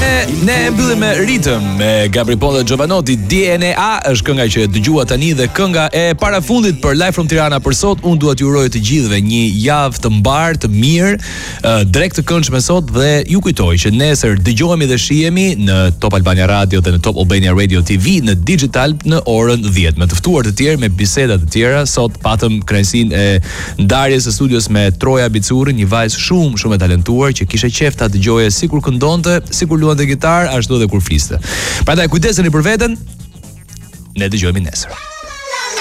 Ne mbyllim me Ritëm me Gabri Ponte dhe Giovanotti. DNA është kënga që dëgjua tani dhe kënga e parafundit për Live from Tirana për sot. Unë dua t'ju uroj të gjithëve një javë të mbar, të mirë, drejt të këndshme sot dhe ju kujtoj që nesër dëgjohemi dhe shihemi në Top Albania Radio dhe në Top Albania Radio TV në digital në orën 10 me të ftuar të tjerë, me biseda të tjera. Sot patëm kënaqësinë e ndarjes së studios me Troja Bicurri, një vajzë shumë e talentuar që kishte qejf ta dëgjoje sikur këndonte, sikur luante gitar, ashtu edhe kur fliste. Prandaj kujdeseni për veten. Ne dëgjohemi nesër.